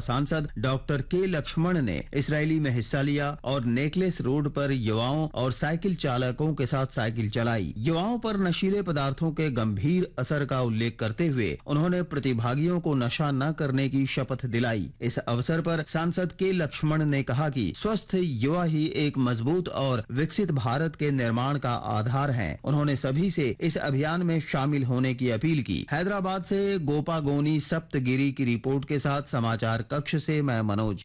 सांसद डॉक्टर के लक्ष्मण ने इसराइली में हिस्सा लिया और नेकलेस रोड पर युवाओं और साइकिल चालकों के साथ साइकिल चलाई। युवाओं पर नशीले पदार्थों के गंभीर असर का उल्लेख करते हुए उन्होंने प्रतिभागियों को नशा न करने की शपथ दिलाई। इस अवसर पर सांसद के लक्ष्मण ने कहा कि स्वस्थ युवा ही एक मजबूत और विकसित भारत के निर्माण का आधार हैं। उन्होंने सभी से इस अभियान में शामिल होने की अपील की। हैदराबाद से गोपा गोनी सप्तगिरी की रिपोर्ट के साथ समाचार कक्ष से मैं मनोज।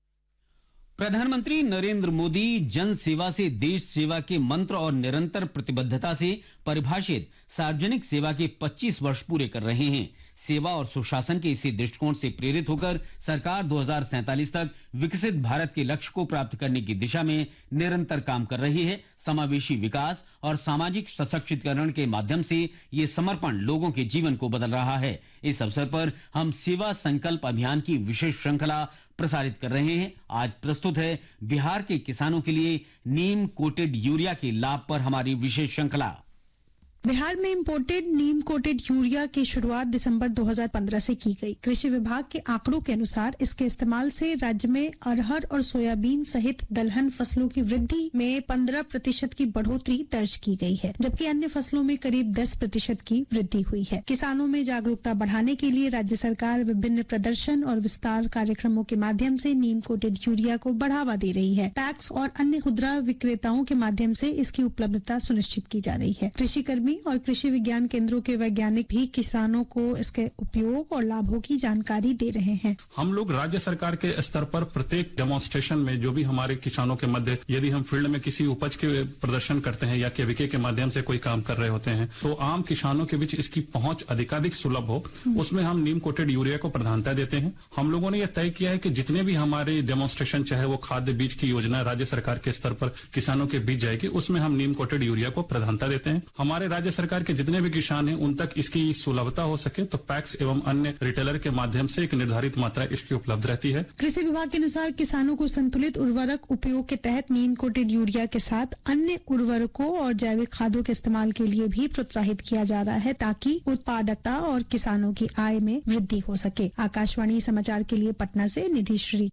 प्रधानमंत्री नरेंद्र मोदी जन सेवा से देश सेवा के मंत्र और निरंतर प्रतिबद्धता से परिभाषित सार्वजनिक सेवा के 25 वर्ष पूरे कर रहे हैं। सेवा और सुशासन के इसी दृष्टिकोण से प्रेरित होकर सरकार 2047 तक विकसित भारत के लक्ष्य को प्राप्त करने की दिशा में निरंतर काम कर रही है। समावेशी विकास और सामाजिक सशक्तिकरण के माध्यम से ये समर्पण लोगों के जीवन को बदल रहा है। इस अवसर पर हम सेवा संकल्प अभियान की विशेष श्रृंखला प्रसारित कर रहे हैं। आज प्रस्तुत है बिहार के किसानों के लिए नीम कोटेड यूरिया के लाभ पर हमारी विशेष श्रृंखला। बिहार में इम्पोर्टेड नीम कोटेड यूरिया की शुरुआत दिसंबर 2015 से की गई। कृषि विभाग के आंकड़ों के अनुसार इसके इस्तेमाल से राज्य में अरहर और सोयाबीन सहित दलहन फसलों की वृद्धि में 15% की बढ़ोतरी दर्ज की गई है, जबकि अन्य फसलों में करीब 10% की वृद्धि हुई है। किसानों में जागरूकता बढ़ाने के लिए राज्य सरकार विभिन्न प्रदर्शन और विस्तार कार्यक्रमों के माध्यम से नीम कोटेड यूरिया को बढ़ावा दे रही है। पैक्स और अन्य खुदरा विक्रेताओं के माध्यम से इसकी उपलब्धता सुनिश्चित की जा रही है। कृषि कर्मी और कृषि विज्ञान केंद्रों के वैज्ञानिक भी किसानों को इसके उपयोग और लाभों की जानकारी दे रहे हैं। हम लोग राज्य सरकार के स्तर पर प्रत्येक डेमोन्स्ट्रेशन में जो भी हमारे किसानों के मध्य यदि हम फील्ड में किसी उपज के प्रदर्शन करते हैं या केवीके के माध्यम से कोई काम कर रहे होते हैं तो आम किसानों के बीच इसकी पहुंच अधिकाधिक सुलभ हो, उसमें हम नीम कोटेड यूरिया को प्रधानता देते हैं। हम लोगों ने यह तय किया है कि जितने भी हमारे डेमोन्स्ट्रेशन चाहे वो खाद्य बीज की योजना राज्य सरकार के स्तर पर किसानों के बीच जाएगी, उसमें हम नीम कोटेड यूरिया को प्रधानता देते हैं। हमारे राज्य सरकार के जितने भी किसान हैं उन तक इसकी सुलभता हो सके तो पैक्स एवं अन्य रिटेलर के माध्यम से एक निर्धारित मात्रा इसकी उपलब्ध रहती है। कृषि विभाग के अनुसार किसानों को संतुलित उर्वरक उपयोग के तहत नीम कोटेड यूरिया के साथ अन्य उर्वरकों और जैविक खादों के इस्तेमाल के लिए भी प्रोत्साहित किया जा रहा है ताकि उत्पादकता और किसानों की आय में वृद्धि हो सके। आकाशवाणी समाचार के लिए पटना से निधि श्री।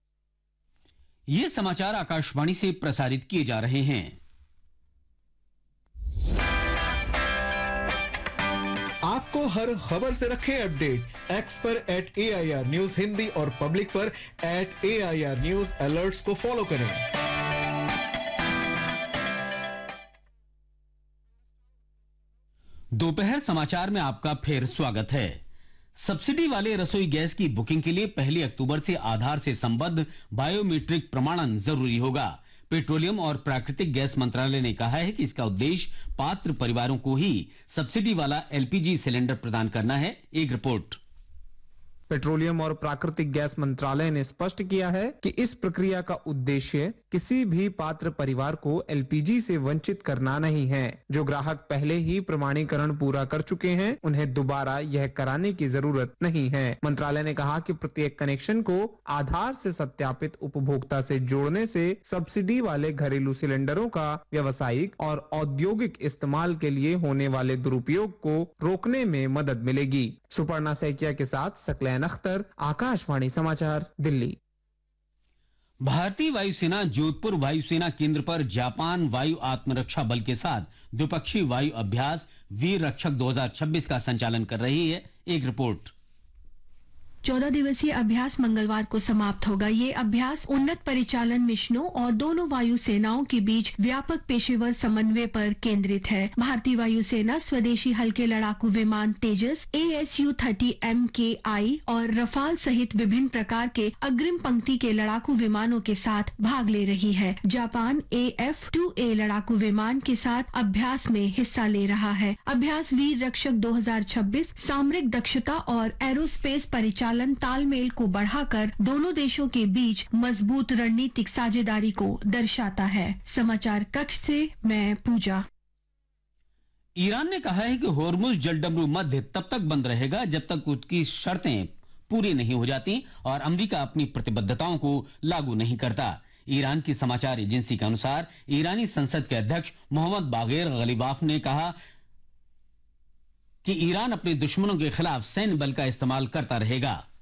ये समाचार आकाशवाणी से प्रसारित किए जा रहे हैं। आपको हर खबर से रखें अपडेट। एक्स पर @AIR न्यूज हिंदी और पब्लिक पर @AIR न्यूज अलर्ट्स को फॉलो करें। दोपहर समाचार में आपका फिर स्वागत है। सब्सिडी वाले रसोई गैस की बुकिंग के लिए 1 अक्टूबर से आधार से संबद्ध बायोमेट्रिक प्रमाणन जरूरी होगा। पेट्रोलियम और प्राकृतिक गैस मंत्रालय ने कहा है कि इसका उद्देश्य पात्र परिवारों को ही सब्सिडी वाला LPG सिलेंडर प्रदान करना है। एक रिपोर्ट। पेट्रोलियम और प्राकृतिक गैस मंत्रालय ने स्पष्ट किया है कि इस प्रक्रिया का उद्देश्य किसी भी पात्र परिवार को LPG से वंचित करना नहीं है। जो ग्राहक पहले ही प्रमाणीकरण पूरा कर चुके हैं उन्हें दोबारा यह कराने की जरूरत नहीं है। मंत्रालय ने कहा कि प्रत्येक कनेक्शन को आधार से सत्यापित उपभोक्ता से जोड़ने से सब्सिडी वाले घरेलू सिलेंडरों का व्यावसायिक और औद्योगिक इस्तेमाल के लिए होने वाले दुरुपयोग को रोकने में मदद मिलेगी। सुपर्णा सैकिया के साथ सकलैन अख्तर, आकाशवाणी समाचार, दिल्ली। भारतीय वायुसेना जोधपुर वायुसेना केंद्र पर जापान वायु आत्मरक्षा बल के साथ द्विपक्षीय वायु अभ्यास वीर रक्षक 2026 का संचालन कर रही है। एक रिपोर्ट। 14 दिवसीय अभ्यास मंगलवार को समाप्त होगा। ये अभ्यास उन्नत परिचालन मिशनों और दोनों वायु सेनाओं के बीच व्यापक पेशेवर समन्वय पर केंद्रित है। भारतीय वायुसेना स्वदेशी हल्के लड़ाकू विमान तेजस, ASU-30 MKI और रफाल सहित विभिन्न प्रकार के अग्रिम पंक्ति के लड़ाकू विमानों के साथ भाग ले रही है। जापान AF-2A लड़ाकू विमान के साथ अभ्यास में हिस्सा ले रहा है। अभ्यास वीर रक्षक 2026 सामरिक दक्षता और एरोस्पेस परिचालन तालमेल को बढ़ाकर दोनों देशों के बीच मजबूत रणनीतिक साझेदारी को दर्शाता है। समाचार कक्ष से मैं पूजा। ईरान ने कहा है कि होर्मुज जलडमरू मध्य तब तक बंद रहेगा जब तक उसकी शर्तें पूरी नहीं हो जाती और अमेरिका अपनी प्रतिबद्धताओं को लागू नहीं करता। ईरान की समाचार एजेंसी के अनुसार ईरानी संसद के अध्यक्ष मोहम्मद बागेर गलीबाफ ने कहा कि ईरान अपने दुश्मनों के खिलाफ सैन्य बल का इस्तेमाल करता रहेगा।